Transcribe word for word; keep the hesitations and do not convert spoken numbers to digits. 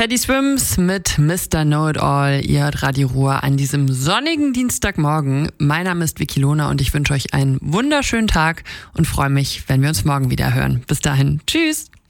Teddy Swims mit Mister Know-It-All. Ihr hört Radio Ruhr an diesem sonnigen Dienstagmorgen. Mein Name ist Vicky Lohner und ich wünsche euch einen wunderschönen Tag und freue mich, wenn wir uns morgen wieder hören. Bis dahin, tschüss!